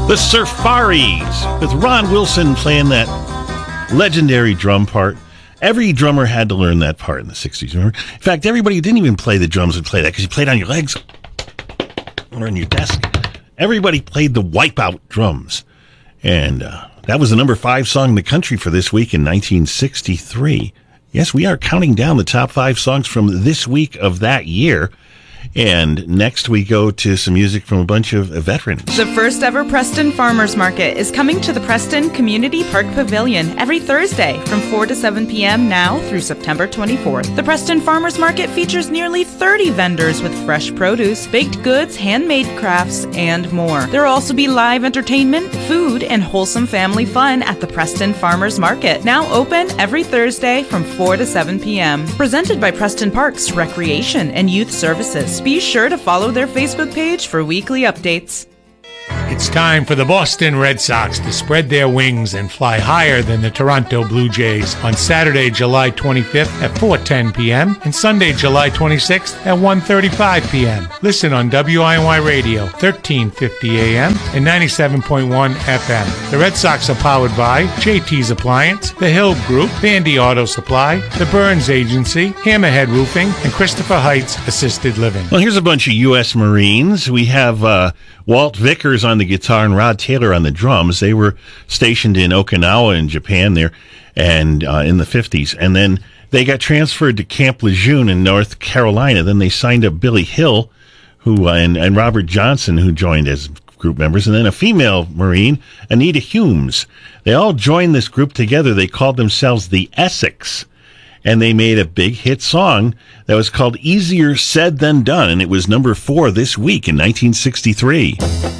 The Surfaris, with Ron Wilson playing that legendary drum part. Every drummer had to learn that part in the 60s, remember? In fact, everybody who didn't even play the drums would play that because you played on your legs or on your desk. Everybody played the Wipeout drums. And that was the number 5 song in the country for this week in 1963. Yes, we are counting down the top 5 songs from this week of that year. And next we go to some music from a bunch of veterans. The first ever Preston Farmers Market is coming to the Preston Community Park Pavilion every Thursday from 4 to 7 p.m. now through September 24th. The Preston Farmers Market features nearly 30 vendors with fresh produce, baked goods, handmade crafts, and more. There will also be live entertainment, food, and wholesome family fun at the Preston Farmers Market, now open every Thursday from 4 to 7 p.m. Presented by Preston Parks Recreation and Youth Services. Be sure to follow their Facebook page for weekly updates. It's time for the Boston Red Sox to spread their wings and fly higher than the Toronto Blue Jays on Saturday, July 25th at 4:10 p.m. and Sunday, July 26th at 1:35 p.m. Listen on WINY Radio, 1350 a.m. and 97.1 FM. The Red Sox are powered by JT's Appliance, The Hill Group, Vandy Auto Supply, The Burns Agency, Hammerhead Roofing, and Christopher Heights Assisted Living. Well, here's a bunch of U.S. Marines. We have Walt Vickers on the guitar and Rod Taylor on the drums. They were stationed in Okinawa in Japan there and in the 50s. And then they got transferred to Camp Lejeune in North Carolina. Then they signed up Billy Hill who and Robert Johnson, who joined as group members, and then a female Marine, Anita Humes. They all joined this group together. They called themselves the Essex. And they made a big hit song that was called Easier Said Than Done, and it was number 4 this week in 1963.